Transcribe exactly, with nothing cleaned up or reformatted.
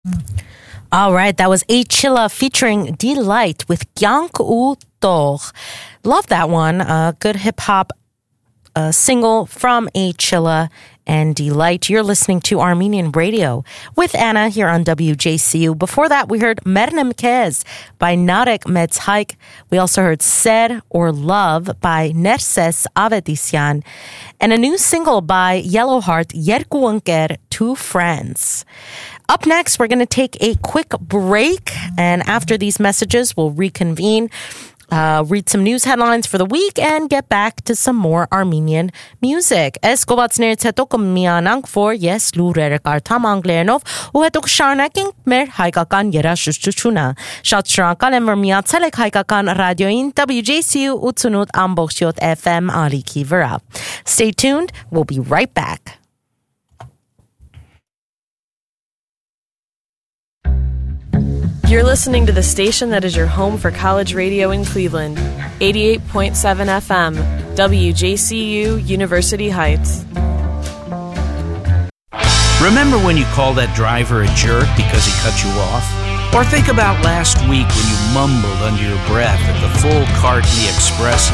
All right, that was A Chilla featuring Delight with Gyang U Tor. Love that one. A good hip hop uh, single from A Chilla and Delight. You're listening to Armenian Radio with Anna here on W J C U. Before that, we heard Mernem Kez by Narek Metzhaik. We also heard Ser or Love by Nerses Avedisyan. And a new single by Yellowheart, Yerku Unker, Two Friends. Up next, we're going to take a quick break. And after these messages, we'll reconvene. Uh, read some news headlines for the week and get back to some more Armenian music. Esկովածներից հետո կմիանանք, որ ես լուրերը կարդամ անգլերենով ու հետո կշարունակենք մեր հայկական երաժշտությունը։ Շատ շնորհակալ եմ, որ միացել եք հայկական ռադիոին W J C U ութանոթ ամբողջ յոթ F M ալիքի վրա. Stay tuned, we'll be right back. You're listening to the station that is your home for college radio in Cleveland, eighty-eight point seven F M, W J C U, University Heights. Remember when you called that driver a jerk because he cut you off? Or think about last week when you mumbled under your breath at the full cart in the express